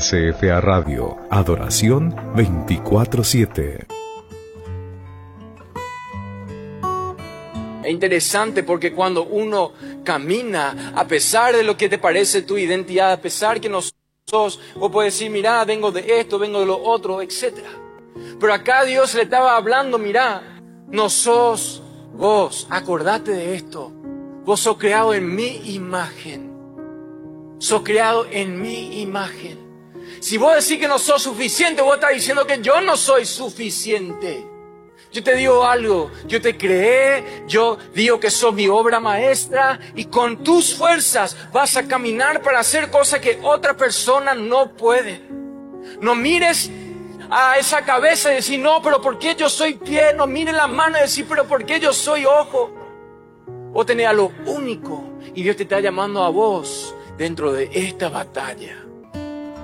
CFA Radio, adoración 24/7. Es interesante porque cuando uno camina, a pesar de lo que te parece tu identidad, a pesar que no sos, vos puedes decir, mirá, vengo de esto, vengo de lo otro, etc. Pero acá Dios le estaba hablando, mirá, no sos vos, acordate de esto. Vos sos creado en mi imagen. Sos creado en mi imagen. Si vos decís que no sos suficiente, vos estás diciendo que yo no soy suficiente. Yo te digo algo, yo te creé, yo digo que sos mi obra maestra y con tus fuerzas vas a caminar para hacer cosas que otra persona no puede. No mires a esa cabeza y decir, no, pero ¿por qué yo soy pie? No mires la mano y decir, pero ¿por qué yo soy ojo? Vos tenés a lo único y Dios te está llamando a vos dentro de esta batalla.